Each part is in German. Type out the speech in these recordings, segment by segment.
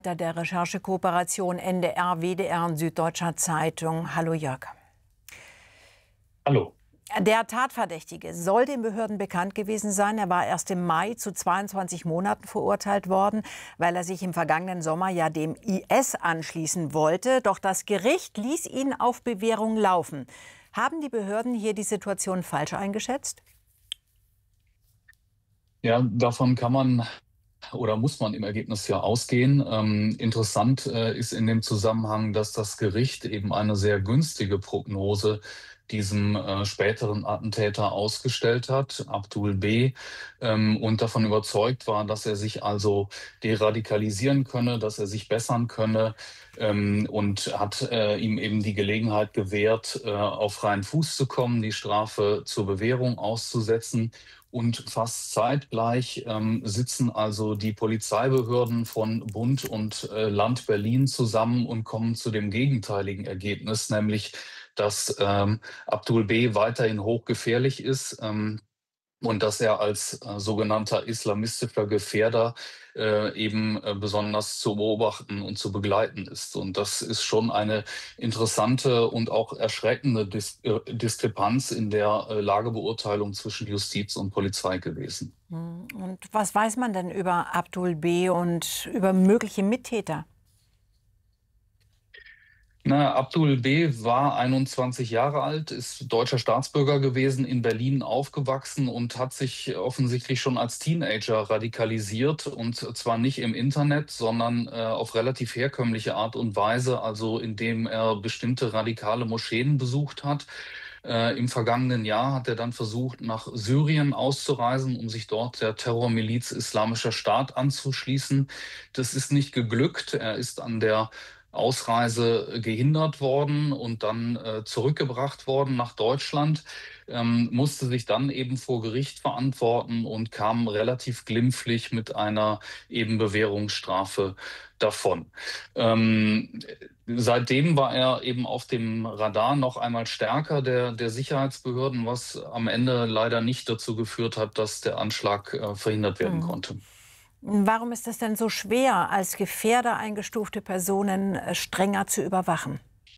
Der Recherchekooperation NDR, WDR und Süddeutscher Zeitung. Hallo Jörg. Hallo. Der Tatverdächtige soll den Behörden bekannt gewesen sein. Er war erst im Mai zu 22 Monaten verurteilt worden, weil er sich im vergangenen Sommer ja dem IS anschließen wollte. Doch das Gericht ließ ihn auf Bewährung laufen. Haben die Behörden hier die Situation falsch eingeschätzt? Ja, davon kann man oder muss man im Ergebnis ja ausgehen. Interessant ist in dem Zusammenhang, dass das Gericht eben eine sehr günstige Prognose diesem späteren Attentäter ausgestellt hat, Abdul B., und davon überzeugt war, dass er sich also deradikalisieren könne, dass er sich bessern könne, und hat ihm eben die Gelegenheit gewährt, auf freien Fuß zu kommen, die Strafe zur Bewährung auszusetzen. Und fast zeitgleich sitzen also die Polizeibehörden von Bund und Land Berlin zusammen und kommen zu dem gegenteiligen Ergebnis, nämlich dass Abdul B. weiterhin hochgefährlich ist. Und dass er als sogenannter islamistischer Gefährder eben besonders zu beobachten und zu begleiten ist. Und das ist schon eine interessante und auch erschreckende Diskrepanz in der Lagebeurteilung zwischen Justiz und Polizei gewesen. Und was weiß man denn über Abdul B. und über mögliche Mittäter? Na, Abdul B. war 21 Jahre alt, ist deutscher Staatsbürger gewesen, in Berlin aufgewachsen und hat sich offensichtlich schon als Teenager radikalisiert. Und zwar nicht im Internet, sondern auf relativ herkömmliche Art und Weise, also indem er bestimmte radikale Moscheen besucht hat. Im vergangenen Jahr hat er dann versucht, nach Syrien auszureisen, um sich dort der Terrormiliz Islamischer Staat anzuschließen. Das ist nicht geglückt. Er ist an der Ausreise gehindert worden und dann zurückgebracht worden nach Deutschland, musste sich dann eben vor Gericht verantworten und kam relativ glimpflich mit einer eben Bewährungsstrafe davon. Ähm, Seitdem war er eben auf dem Radar noch einmal stärker der Sicherheitsbehörden, was am Ende leider nicht dazu geführt hat, dass der Anschlag verhindert werden Mhm. konnte. Warum ist es denn so schwer, als Gefährder eingestufte Personen strenger zu überwachen?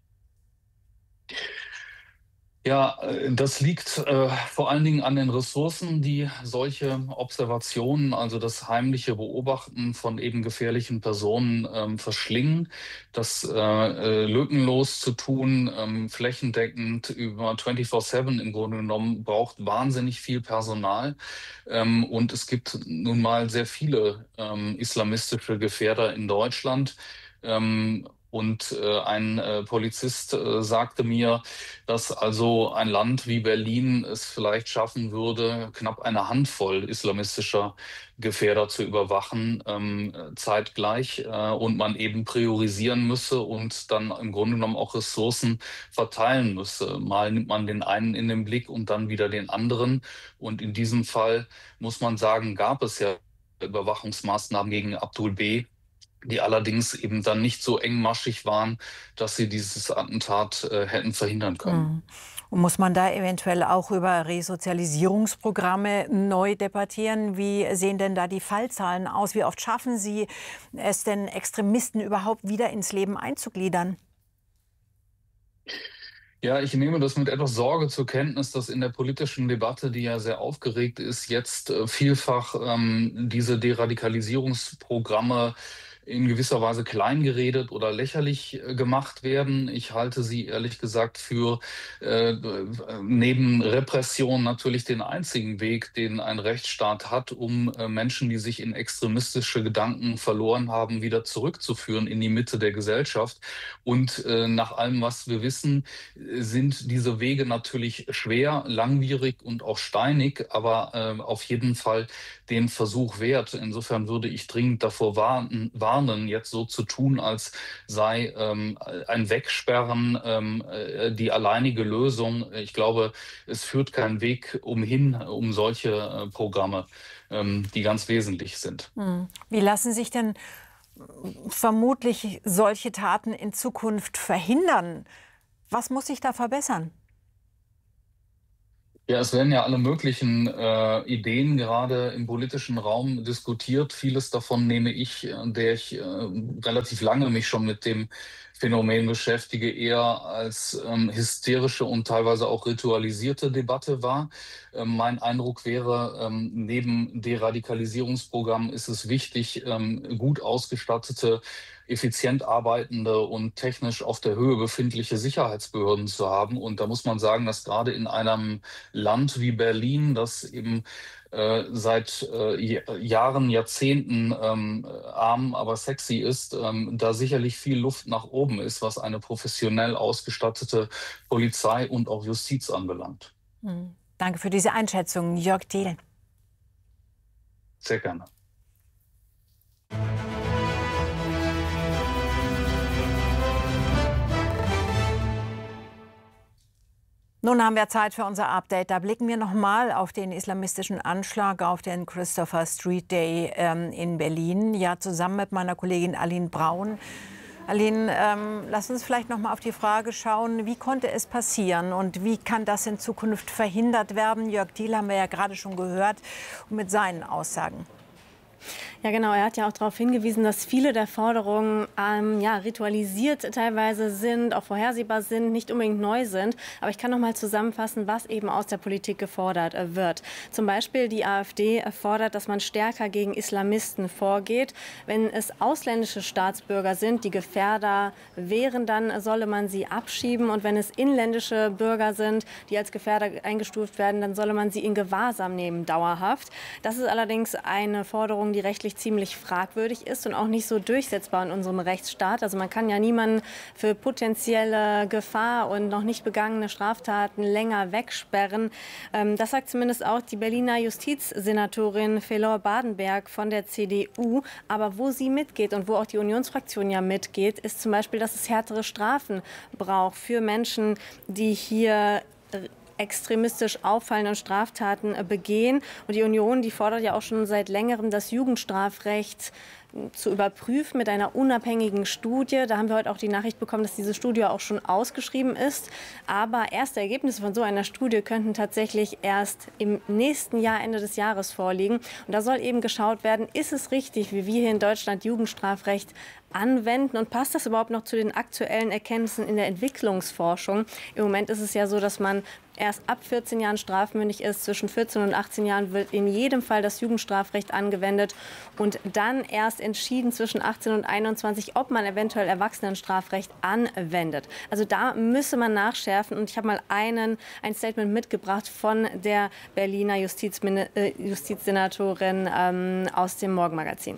Ja, das liegt vor allen Dingen an den Ressourcen, die solche Observationen, also das heimliche Beobachten von eben gefährlichen Personen verschlingen. Das lückenlos zu tun, flächendeckend über 24/7 im Grunde genommen, braucht wahnsinnig viel Personal. Und es gibt nun mal sehr viele islamistische Gefährder in Deutschland. Und ein Polizist sagte mir, dass also ein Land wie Berlin es vielleicht schaffen würde, knapp eine Handvoll islamistischer Gefährder zu überwachen, zeitgleich, und man eben priorisieren müsse und dann im Grunde genommen auch Ressourcen verteilen müsse. Mal nimmt man den einen in den Blick und dann wieder den anderen. Und in diesem Fall muss man sagen, gab es ja Überwachungsmaßnahmen gegen Abdul B., die allerdings eben dann nicht so engmaschig waren, dass sie dieses Attentat hätten verhindern können. Mhm. Und muss man da eventuell auch über Resozialisierungsprogramme neu debattieren? Wie sehen denn da die Fallzahlen aus? Wie oft schaffen Sie es denn, Extremisten überhaupt wieder ins Leben einzugliedern? Ja, ich nehme das mit etwas Sorge zur Kenntnis, dass in der politischen Debatte, die ja sehr aufgeregt ist, jetzt vielfach diese Deradikalisierungsprogramme in gewisser Weise kleingeredet oder lächerlich gemacht werden. Ich halte sie ehrlich gesagt für neben Repression natürlich den einzigen Weg, den ein Rechtsstaat hat, um Menschen, die sich in extremistische Gedanken verloren haben, wieder zurückzuführen in die Mitte der Gesellschaft. Und nach allem, was wir wissen, sind diese Wege natürlich schwer, langwierig und auch steinig, aber auf jeden Fall den Versuch wert. Insofern würde ich dringend davor warnen, jetzt so zu tun, als sei ein Wegsperren die alleinige Lösung. Ich glaube, es führt kein Weg umhin, um solche Programme, die ganz wesentlich sind. Wie lassen sich denn vermutlich solche Taten in Zukunft verhindern? Was muss sich da verbessern? Ja, es werden ja alle möglichen Ideen gerade im politischen Raum diskutiert. Vieles davon nehme ich, der ich relativ lange mich schon mit dem Phänomen beschäftige, eher als hysterische und teilweise auch ritualisierte Debatte wahr. Mein Eindruck wäre, neben Deradikalisierungsprogrammen ist es wichtig, gut ausgestattete, effizient arbeitende und technisch auf der Höhe befindliche Sicherheitsbehörden zu haben. Und da muss man sagen, dass gerade in einem Land wie Berlin, das eben seit Jahren, Jahrzehnten arm, aber sexy ist, da sicherlich viel Luft nach oben ist, was eine professionell ausgestattete Polizei und auch Justiz anbelangt. Danke für diese Einschätzung, Jörg Thiel. Sehr gerne. Nun haben wir Zeit für unser Update. Da blicken wir noch mal auf den islamistischen Anschlag auf den Christopher Street Day in Berlin. Ja, zusammen mit meiner Kollegin Aline Braun. Aline, lass uns vielleicht noch mal auf die Frage schauen, wie konnte es passieren und wie kann das in Zukunft verhindert werden? Jörg Thiel haben wir ja gerade schon gehört mit seinen Aussagen. Ja, genau. Er hat ja auch darauf hingewiesen, dass viele der Forderungen ritualisiert teilweise sind, auch vorhersehbar sind, nicht unbedingt neu sind. Aber ich kann noch mal zusammenfassen, was eben aus der Politik gefordert wird. Zum Beispiel die AfD fordert, dass man stärker gegen Islamisten vorgeht. Wenn es ausländische Staatsbürger sind, die Gefährder wären, dann solle man sie abschieben. Und wenn es inländische Bürger sind, die als Gefährder eingestuft werden, dann solle man sie in Gewahrsam nehmen, dauerhaft. Das ist allerdings eine Forderung, die rechtlich ziemlich fragwürdig ist und auch nicht so durchsetzbar in unserem Rechtsstaat. Also man kann ja niemanden für potenzielle Gefahr und noch nicht begangene Straftaten länger wegsperren. Das sagt zumindest auch die Berliner Justizsenatorin Felor Badenberg von der CDU. Aber wo sie mitgeht und wo auch die Unionsfraktion ja mitgeht, ist zum Beispiel, dass es härtere Strafen braucht für Menschen, die hier extremistisch auffallen und Straftaten begehen. Und die Union, die fordert ja auch schon seit längerem das Jugendstrafrecht zu überprüfen mit einer unabhängigen Studie. Da haben wir heute auch die Nachricht bekommen, dass diese Studie auch schon ausgeschrieben ist. Aber erste Ergebnisse von so einer Studie könnten tatsächlich erst im nächsten Jahr, Ende des Jahres, vorliegen. Und da soll eben geschaut werden, ist es richtig, wie wir hier in Deutschland Jugendstrafrecht anwenden und passt das überhaupt noch zu den aktuellen Erkenntnissen in der Entwicklungsforschung? Im Moment ist es ja so, dass man erst ab 14 Jahren strafmündig ist. Zwischen 14 und 18 Jahren wird in jedem Fall das Jugendstrafrecht angewendet und dann erst entschieden zwischen 18 und 21, ob man eventuell Erwachsenenstrafrecht anwendet. Also da müsse man nachschärfen und ich habe mal ein Statement mitgebracht von der Berliner Justizsenatorin aus dem Morgenmagazin.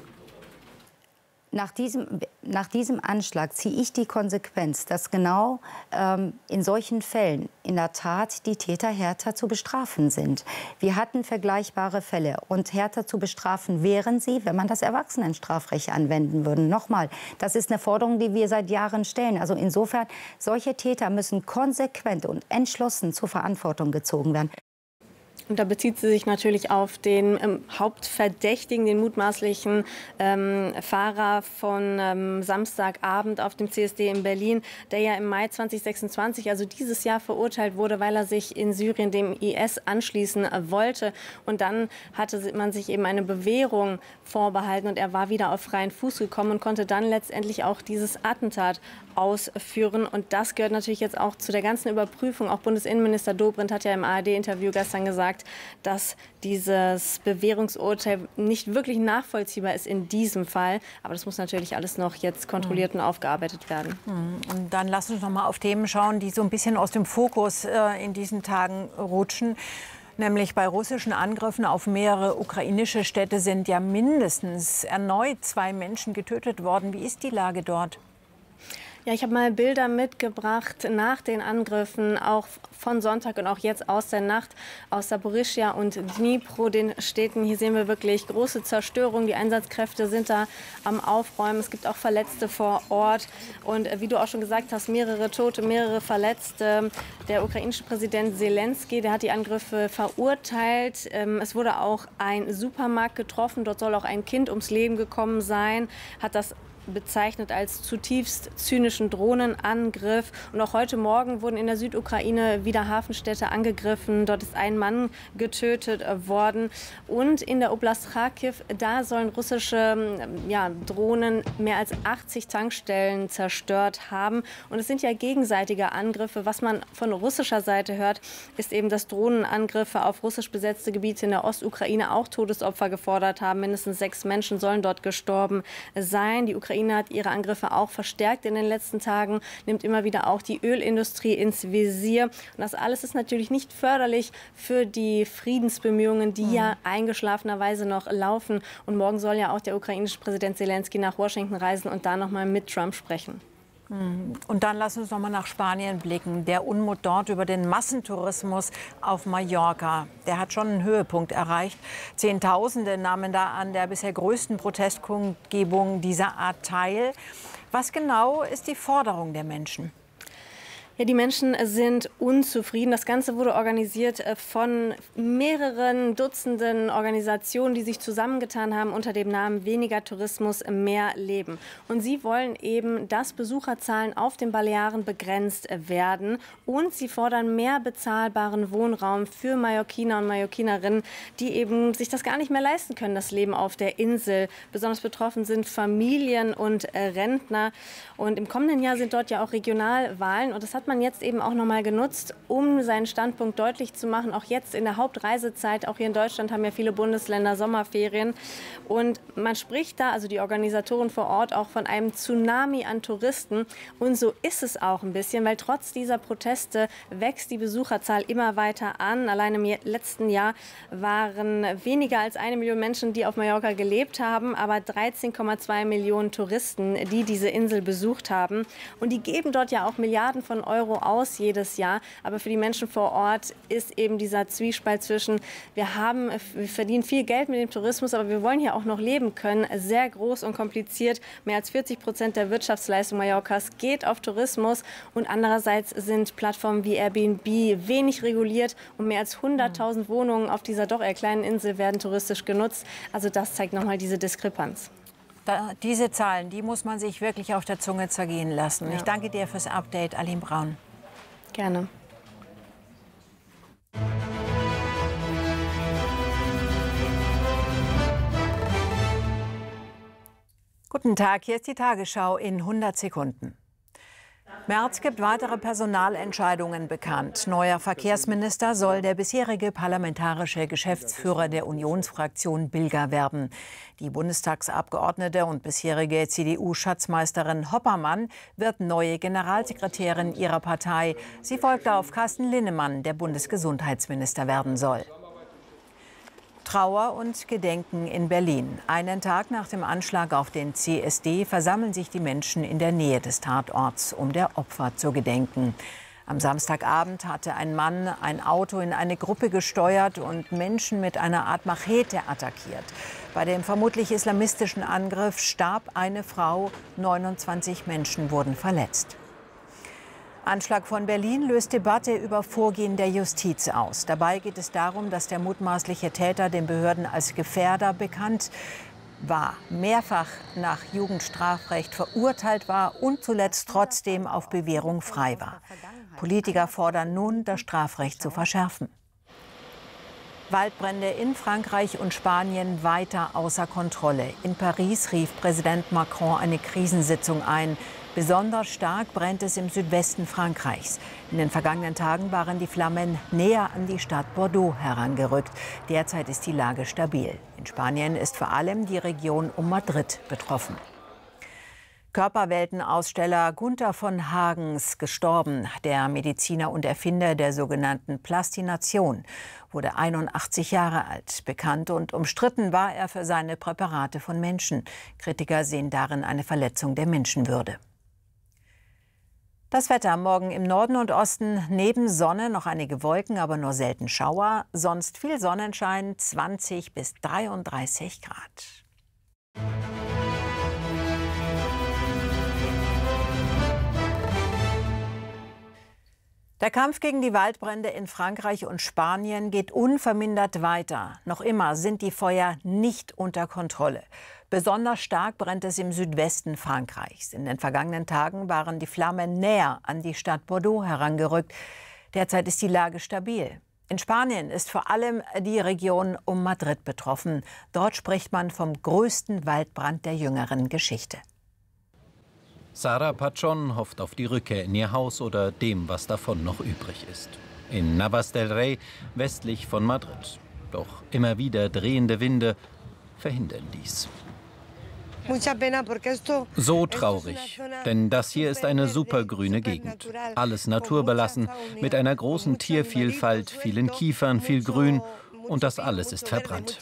Nach diesem Anschlag ziehe ich die Konsequenz, dass genau in solchen Fällen in der Tat die Täter härter zu bestrafen sind. Wir hatten vergleichbare Fälle und härter zu bestrafen wären sie, wenn man das Erwachsenenstrafrecht anwenden würde. Nochmal, das ist eine Forderung, die wir seit Jahren stellen. Also insofern, solche Täter müssen konsequent und entschlossen zur Verantwortung gezogen werden. Und da bezieht sie sich natürlich auf den Hauptverdächtigen, den mutmaßlichen Fahrer von Samstagabend auf dem CSD in Berlin, der ja im Mai 2026, also dieses Jahr, verurteilt wurde, weil er sich in Syrien dem IS anschließen wollte. Und dann hatte man sich eben eine Bewährung vorbehalten und er war wieder auf freien Fuß gekommen und konnte dann letztendlich auch dieses Attentat ausführen. Und das gehört natürlich jetzt auch zu der ganzen Überprüfung. Auch Bundesinnenminister Dobrindt hat ja im ARD-Interview gestern gesagt, dass dieses Bewährungsurteil nicht wirklich nachvollziehbar ist in diesem Fall. Aber das muss natürlich alles noch jetzt kontrolliert und aufgearbeitet werden. Und dann lass uns noch mal auf Themen schauen, die so ein bisschen aus dem Fokus in diesen Tagen rutschen. Nämlich bei russischen Angriffen auf mehrere ukrainische Städte sind ja mindestens erneut 2 Menschen getötet worden. Wie ist die Lage dort? Ja, ich habe mal Bilder mitgebracht nach den Angriffen, auch von Sonntag und auch jetzt aus der Nacht, aus Saporischschja und Dnipro, den Städten. Hier sehen wir wirklich große Zerstörung. Die Einsatzkräfte sind da am Aufräumen. Es gibt auch Verletzte vor Ort. Und wie du auch schon gesagt hast, mehrere Tote, mehrere Verletzte. Der ukrainische Präsident Zelensky, der hat die Angriffe verurteilt. Es wurde auch ein Supermarkt getroffen. Dort soll auch ein Kind ums Leben gekommen sein. Hat das bezeichnet als zutiefst zynischen Drohnenangriff. Und auch heute Morgen wurden in der Südukraine wieder Hafenstädte angegriffen. Dort ist ein Mann getötet worden. Und in der Oblast Kharkiv, da sollen russische Drohnen mehr als 80 Tankstellen zerstört haben. Und es sind ja gegenseitige Angriffe. Was man von russischer Seite hört, ist eben, dass Drohnenangriffe auf russisch besetzte Gebiete in der Ostukraine auch Todesopfer gefordert haben. Mindestens 6 Menschen sollen dort gestorben sein. Die Ukraine hat ihre Angriffe auch verstärkt in den letzten Tagen, nimmt immer wieder auch die Ölindustrie ins Visier. Und das alles ist natürlich nicht förderlich für die Friedensbemühungen, die ja eingeschlafenerweise noch laufen. Und morgen soll ja auch der ukrainische Präsident Zelensky nach Washington reisen und da noch mal mit Trump sprechen. Und dann lass uns noch mal nach Spanien blicken. Der Unmut dort über den Massentourismus auf Mallorca, der hat schon einen Höhepunkt erreicht. Zehntausende nahmen da an der bisher größten Protestkundgebung dieser Art teil. Was genau ist die Forderung der Menschen? Ja, die Menschen sind unzufrieden. Das Ganze wurde organisiert von mehreren Dutzenden Organisationen, die sich zusammengetan haben unter dem Namen Weniger Tourismus, mehr Leben. Und sie wollen eben, dass Besucherzahlen auf den Balearen begrenzt werden. Und sie fordern mehr bezahlbaren Wohnraum für Mallorquiner und Mallorquinerinnen, die eben sich das gar nicht mehr leisten können, das Leben auf der Insel. Besonders betroffen sind Familien und Rentner. Und im kommenden Jahr sind dort ja auch Regionalwahlen. Und das hat man jetzt eben auch noch mal genutzt, um seinen Standpunkt deutlich zu machen. Auch jetzt in der Hauptreisezeit, auch hier in Deutschland haben ja viele Bundesländer Sommerferien. Und man spricht da, also die Organisatoren vor Ort, auch von einem Tsunami an Touristen. Und so ist es auch ein bisschen, weil trotz dieser Proteste wächst die Besucherzahl immer weiter an. Allein im letzten Jahr waren weniger als 1 Million Menschen, die auf Mallorca gelebt haben, aber 13,2 Millionen Touristen, die diese Insel besucht haben. Und die geben dort ja auch Milliarden von Euro aus jedes Jahr. Aber für die Menschen vor Ort ist eben dieser Zwiespalt zwischen, wir verdienen viel Geld mit dem Tourismus, aber wir wollen hier auch noch leben können, sehr groß und kompliziert. Mehr als 40% der Wirtschaftsleistung Mallorcas geht auf Tourismus. Und andererseits sind Plattformen wie Airbnb wenig reguliert und mehr als 100.000 Wohnungen auf dieser doch eher kleinen Insel werden touristisch genutzt. Also das zeigt nochmal diese Diskrepanz. Diese Zahlen, die muss man sich wirklich auf der Zunge zergehen lassen. Ja. Ich danke dir fürs Update, Aline Braun. Gerne. Guten Tag, hier ist die Tagesschau in 100 Sekunden. Merz gibt weitere Personalentscheidungen bekannt. Neuer Verkehrsminister soll der bisherige parlamentarische Geschäftsführer der Unionsfraktion Bilger werden. Die Bundestagsabgeordnete und bisherige CDU-Schatzmeisterin Hoppermann wird neue Generalsekretärin ihrer Partei. Sie folgt auf Carsten Linnemann, der Bundesgesundheitsminister werden soll. Trauer und Gedenken in Berlin. Einen Tag nach dem Anschlag auf den CSD versammeln sich die Menschen in der Nähe des Tatorts, um der Opfer zu gedenken. Am Samstagabend hatte ein Mann ein Auto in eine Gruppe gesteuert und Menschen mit einer Art Machete attackiert. Bei dem vermutlich islamistischen Angriff starb eine Frau, 29 Menschen wurden verletzt. Anschlag von Berlin löst Debatte über Vorgehen der Justiz aus. Dabei geht es darum, dass der mutmaßliche Täter den Behörden als Gefährder bekannt war, mehrfach nach Jugendstrafrecht verurteilt war und zuletzt trotzdem auf Bewährung frei war. Politiker fordern nun, das Strafrecht zu verschärfen. Waldbrände in Frankreich und Spanien weiter außer Kontrolle. In Paris rief Präsident Macron eine Krisensitzung ein. Besonders stark brennt es im Südwesten Frankreichs. In den vergangenen Tagen waren die Flammen näher an die Stadt Bordeaux herangerückt. Derzeit ist die Lage stabil. In Spanien ist vor allem die Region um Madrid betroffen. Körperweltenaussteller Gunther von Hagens gestorben. Der Mediziner und Erfinder der sogenannten Plastination wurde 81 Jahre alt. Bekannt und umstritten war er für seine Präparate von Menschen. Kritiker sehen darin eine Verletzung der Menschenwürde. Das Wetter morgen im Norden und Osten, neben Sonne noch einige Wolken, aber nur selten Schauer. Sonst viel Sonnenschein, 20 bis 33 Grad. Der Kampf gegen die Waldbrände in Frankreich und Spanien geht unvermindert weiter. Noch immer sind die Feuer nicht unter Kontrolle. Besonders stark brennt es im Südwesten Frankreichs. In den vergangenen Tagen waren die Flammen näher an die Stadt Bordeaux herangerückt. Derzeit ist die Lage stabil. In Spanien ist vor allem die Region um Madrid betroffen. Dort spricht man vom größten Waldbrand der jüngeren Geschichte. Sara Pachon hofft auf die Rückkehr in ihr Haus oder dem, was davon noch übrig ist. In Navas del Rey, westlich von Madrid. Doch immer wieder drehende Winde verhindern dies. So traurig, denn das hier ist eine supergrüne Gegend. Alles naturbelassen, mit einer großen Tiervielfalt, vielen Kiefern, viel Grün, und das alles ist verbrannt.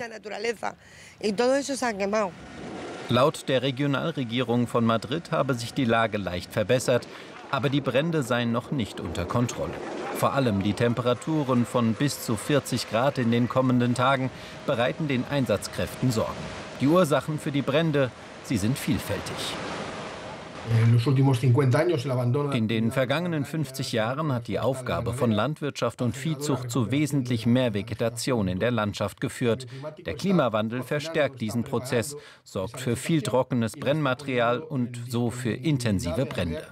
Laut der Regionalregierung von Madrid habe sich die Lage leicht verbessert, aber die Brände seien noch nicht unter Kontrolle. Vor allem die Temperaturen von bis zu 40 Grad in den kommenden Tagen bereiten den Einsatzkräften Sorgen. Die Ursachen für die Brände, sie sind vielfältig. In den vergangenen 50 Jahren hat die Aufgabe von Landwirtschaft und Viehzucht zu wesentlich mehr Vegetation in der Landschaft geführt. Der Klimawandel verstärkt diesen Prozess, sorgt für viel trockenes Brennmaterial und so für intensive Brände.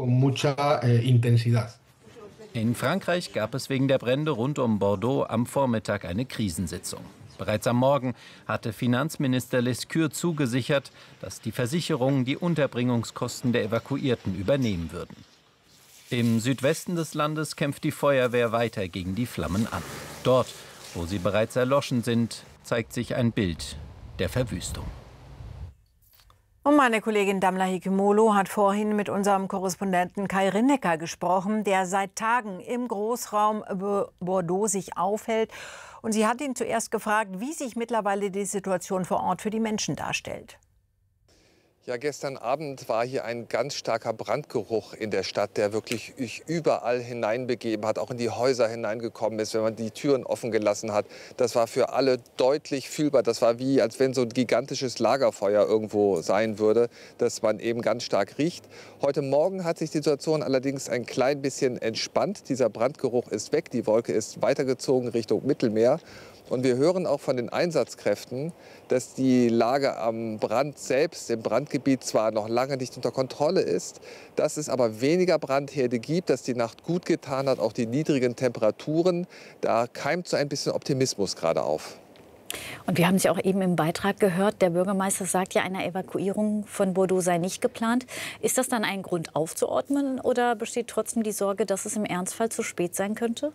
In Frankreich gab es wegen der Brände rund um Bordeaux am Vormittag eine Krisensitzung. Bereits am Morgen hatte Finanzminister Lescure zugesichert, dass die Versicherungen die Unterbringungskosten der Evakuierten übernehmen würden. Im Südwesten des Landes kämpft die Feuerwehr weiter gegen die Flammen an. Dort, wo sie bereits erloschen sind, zeigt sich ein Bild der Verwüstung. Und meine Kollegin Damla Hikimolo hat vorhin mit unserem Korrespondenten Kai Rinnecker gesprochen, der seit Tagen im Großraum Bordeaux sich aufhält. Und sie hat ihn zuerst gefragt, wie sich mittlerweile die Situation vor Ort für die Menschen darstellt. Ja, gestern Abend war hier ein ganz starker Brandgeruch in der Stadt, der wirklich überall hineinbegeben hat, auch in die Häuser hineingekommen ist, wenn man die Türen offen gelassen hat. Das war für alle deutlich fühlbar. Das war wie, als wenn so ein gigantisches Lagerfeuer irgendwo sein würde, das man eben ganz stark riecht. Heute Morgen hat sich die Situation allerdings ein klein bisschen entspannt. Dieser Brandgeruch ist weg, die Wolke ist weitergezogen Richtung Mittelmeer. Und wir hören auch von den Einsatzkräften, dass die Lage am Brand selbst, im Brandgebiet, zwar noch lange nicht unter Kontrolle ist, dass es aber weniger Brandherde gibt, dass die Nacht gut getan hat, auch die niedrigen Temperaturen. Da keimt so ein bisschen Optimismus gerade auf. Und wir haben Sie auch eben im Beitrag gehört, der Bürgermeister sagt ja, eine Evakuierung von Bordeaux sei nicht geplant. Ist das dann ein Grund aufzuordnen oder besteht trotzdem die Sorge, dass es im Ernstfall zu spät sein könnte?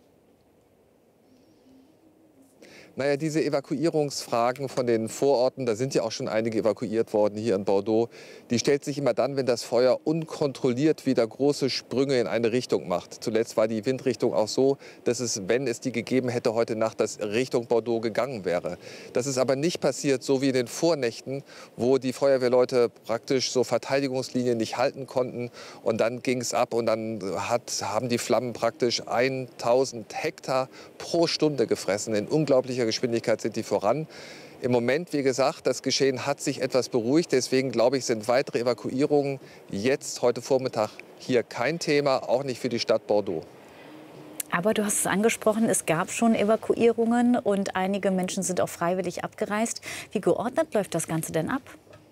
Naja, diese Evakuierungsfragen von den Vororten, da sind ja auch schon einige evakuiert worden hier in Bordeaux, die stellt sich immer dann, wenn das Feuer unkontrolliert wieder große Sprünge in eine Richtung macht. Zuletzt war die Windrichtung auch so, dass es, wenn es die gegeben hätte heute Nacht, das Richtung Bordeaux gegangen wäre. Das ist aber nicht passiert, so wie in den Vornächten, wo die Feuerwehrleute praktisch so Verteidigungslinien nicht halten konnten. Und dann ging es ab und dann haben die Flammen praktisch 1000 Hektar pro Stunde gefressen. In unglaublicher Geschwindigkeit sind die voran. Im Moment, wie gesagt, das Geschehen hat sich etwas beruhigt. Deswegen, glaube ich, sind weitere Evakuierungen jetzt, heute Vormittag, hier kein Thema, auch nicht für die Stadt Bordeaux. Aber du hast es angesprochen, es gab schon Evakuierungen und einige Menschen sind auch freiwillig abgereist. Wie geordnet läuft das Ganze denn ab?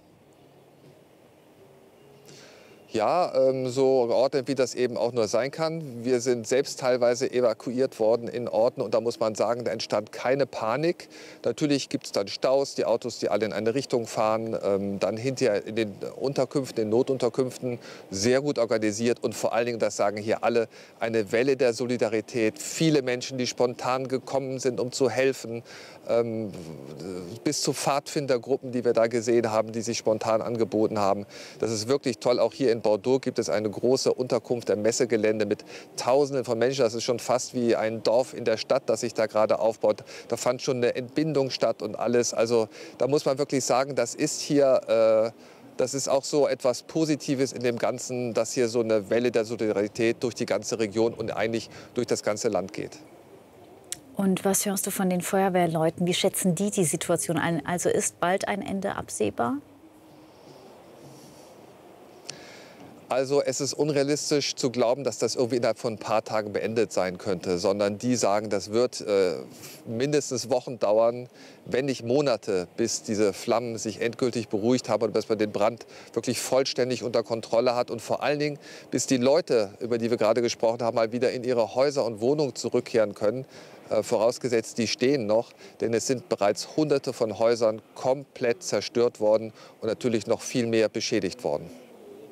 Ja, so geordnet, wie das eben auch nur sein kann. Wir sind selbst teilweise evakuiert worden in Orten und da muss man sagen, da entstand keine Panik. Natürlich gibt es dann Staus, die Autos, die alle in eine Richtung fahren. Dann hinterher in den Unterkünften, den Notunterkünften, sehr gut organisiert und vor allen Dingen, das sagen hier alle, eine Welle der Solidarität. Viele Menschen, die spontan gekommen sind, um zu helfen. Bis zu Pfadfindergruppen, die wir da gesehen haben, die sich spontan angeboten haben. Das ist wirklich toll. Auch hier in Bordeaux gibt es eine große Unterkunft, ein Messegelände mit Tausenden von Menschen. Das ist schon fast wie ein Dorf in der Stadt, das sich da gerade aufbaut. Da fand schon eine Entbindung statt und alles. Also da muss man wirklich sagen, das ist hier, das ist auch so etwas Positives in dem Ganzen, dass hier so eine Welle der Solidarität durch die ganze Region und eigentlich durch das ganze Land geht. Und was hörst du von den Feuerwehrleuten? Wie schätzen die die Situation ein? Also ist bald ein Ende absehbar? Also es ist unrealistisch zu glauben, dass das irgendwie innerhalb von ein paar Tagen beendet sein könnte, sondern die sagen, das wird mindestens Wochen dauern, wenn nicht Monate, bis diese Flammen sich endgültig beruhigt haben und bis man den Brand wirklich vollständig unter Kontrolle hat und vor allen Dingen, bis die Leute, über die wir gerade gesprochen haben, mal wieder in ihre Häuser und Wohnungen zurückkehren können. Vorausgesetzt, die stehen noch, denn es sind bereits Hunderte von Häusern komplett zerstört worden und natürlich noch viel mehr beschädigt worden.